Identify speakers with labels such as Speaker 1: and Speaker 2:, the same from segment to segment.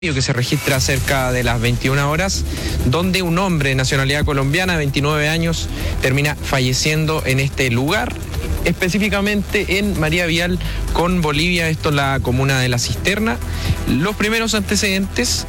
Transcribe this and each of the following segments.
Speaker 1: que se registra cerca de las 21 horas, donde un hombre de nacionalidad colombiana, 29 años, termina falleciendo en este lugar, específicamente en María Vial con Bolivia, esto es la comuna de La Cisterna. Los primeros antecedentes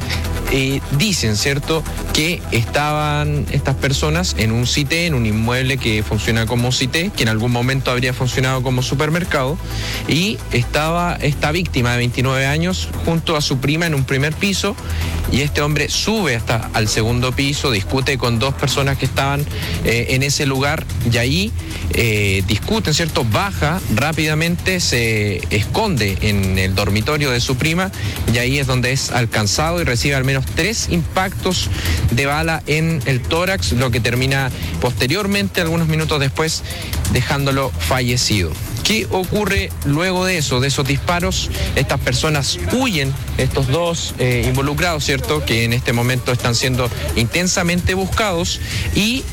Speaker 1: dicen, ¿cierto?, que estaban estas personas en un CITE, en un inmueble que funciona como CITE, que en algún momento habría funcionado como supermercado, y estaba esta víctima de 29 años junto a su prima en un primer piso, y este hombre sube hasta al segundo piso, discute con dos personas que estaban en ese lugar, y ahí discuten, ¿cierto?, baja rápidamente, se esconde en el dormitorio de su prima, y ahí es donde es alcanzado y recibe al menos 3 impactos de bala en el tórax, lo que termina posteriormente, algunos minutos después, dejándolo fallecido. ¿Qué ocurre luego de eso, de esos disparos? Estas personas huyen, estos dos involucrados, ¿cierto?, que en este momento están siendo intensamente buscados, y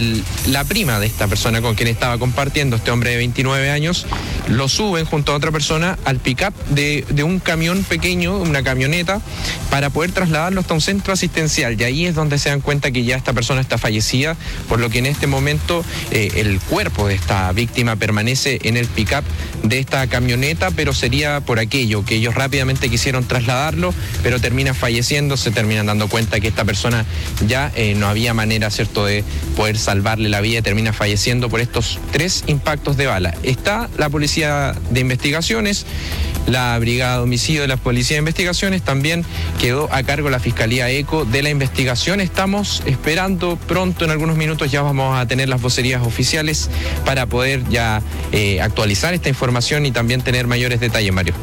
Speaker 1: la prima de esta persona con quien estaba compartiendo, este hombre de 29 años, lo suben junto a otra persona al pick-up de un camión pequeño, una camioneta, para poder trasladarlo hasta un centro asistencial, y ahí es donde se dan cuenta que ya esta persona está fallecida, por lo que en este momento el cuerpo de esta víctima permanece en el pick-up de esta camioneta, pero sería por aquello que ellos rápidamente quisieron trasladarlo, pero termina falleciendo, se terminan dando cuenta que esta persona ya no había manera, ¿cierto?, de poder salvarle la vida, y termina falleciendo por estos 3 impactos de bala. Está la Policía de Investigaciones, la Brigada de Homicidio de la Policía de Investigaciones, también quedó a cargo la Fiscalía ECO de la investigación. Estamos esperando pronto, en algunos minutos ya vamos a tener las vocerías oficiales para poder ya actualizar esta información y también tener mayores detalles, Mario.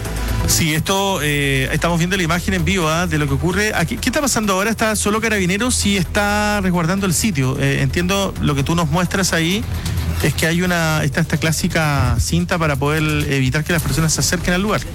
Speaker 2: Sí, esto estamos viendo la imagen en vivo de lo que ocurre aquí. ¿Qué está pasando ahora? ¿Está solo Carabineros y está resguardando el sitio? Entiendo lo que tú nos muestras ahí es que hay está esta clásica cinta para poder evitar que las personas se acerquen al lugar.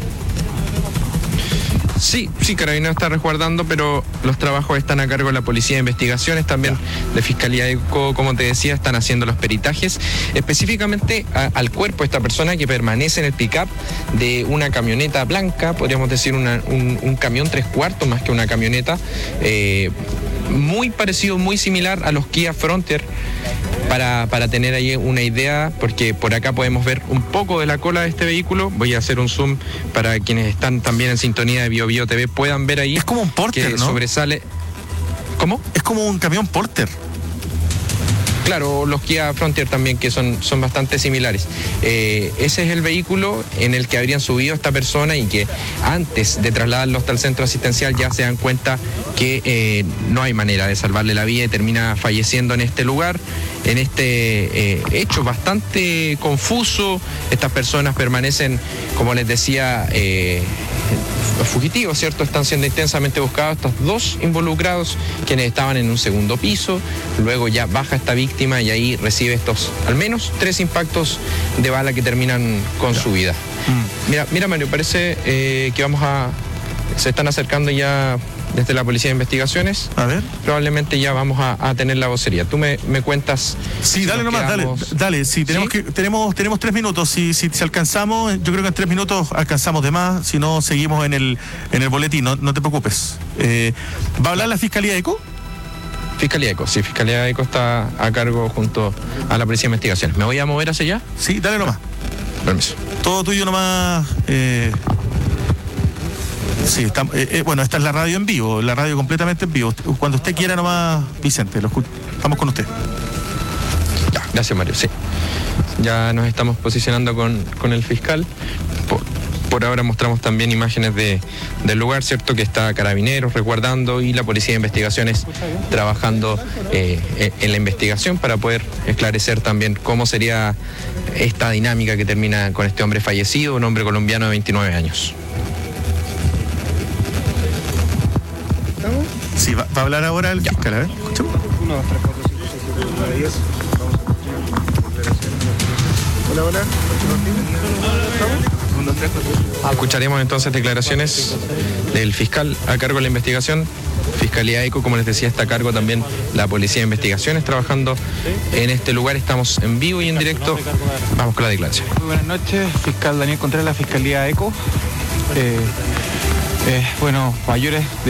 Speaker 1: Sí, Carabineros está resguardando, pero los trabajos están a cargo de la Policía de Investigaciones, también de Fiscalía ECO, como te decía, están haciendo los peritajes, específicamente al cuerpo de esta persona que permanece en el pick-up de una camioneta blanca, podríamos decir un camión 3/4 más que una camioneta, muy parecido, muy similar a los Kia Frontier, para tener ahí una idea, porque por acá podemos ver un poco de la cola de este vehículo. Voy a hacer un zoom para quienes están también en sintonía de BioBio TV, puedan ver ahí.
Speaker 2: Es como un Porter,
Speaker 1: que
Speaker 2: ¿no?
Speaker 1: Sobresale. ¿Cómo?
Speaker 2: Es como un camión Porter.
Speaker 1: Claro, los Kia Frontier también, que son bastante similares. Ese es el vehículo en el que habrían subido a esta persona, y que antes de trasladarlo hasta el centro asistencial ya se dan cuenta que no hay manera de salvarle la vida, y termina falleciendo en este lugar, en este hecho bastante confuso. Estas personas permanecen, como les decía, fugitivos, ¿cierto? Están siendo intensamente buscados estos 2 involucrados, quienes estaban en un segundo piso. Luego ya baja esta víctima y ahí recibe estos al menos 3 impactos de bala que terminan con su vida. Mira, Mario, parece que se están acercando ya desde la Policía de Investigaciones.
Speaker 2: A ver.
Speaker 1: Probablemente ya vamos a tener la vocería. Tú me cuentas.
Speaker 2: Sí, dale nomás, dale. Sí, tenemos 3 minutos. Si alcanzamos, yo creo que en 3 minutos alcanzamos de más. Si no, seguimos en el boletín. No te preocupes. ¿Va a hablar la Fiscalía ECO?
Speaker 1: Fiscalía ECO, sí, Fiscalía ECO está a cargo junto a la Policía de Investigaciones. ¿Me voy a mover hacia allá?
Speaker 2: Sí, dale nomás.
Speaker 1: Permiso.
Speaker 2: Todo tuyo nomás. Sí, bueno, esta es la radio en vivo, la radio completamente en vivo. Cuando usted quiera nomás, Vicente, estamos con usted.
Speaker 1: Ya, gracias, Mario, sí. Ya nos estamos posicionando con el fiscal. Por ahora mostramos también imágenes del lugar, ¿cierto?, que está Carabineros resguardando, y la Policía de Investigaciones trabajando en la investigación para poder esclarecer también cómo sería esta dinámica que termina con este hombre fallecido, un hombre colombiano de 29 años.
Speaker 2: Sí, va a hablar ahora el fiscal, a ver, escuchemos.
Speaker 3: 1, 2, 3, 4, 5, 6, 7, 8, 9, 10. Vamos a hola. 1, 2, 3, 4.
Speaker 1: Escucharemos entonces declaraciones del fiscal a cargo de la investigación. Fiscalía ECO, como les decía, está a cargo también la Policía de Investigaciones trabajando en este lugar. Estamos en vivo y en directo. Vamos con la declaración.
Speaker 3: Muy buenas noches, fiscal Daniel Contreras, Fiscalía ECO.
Speaker 4: Bueno, mayores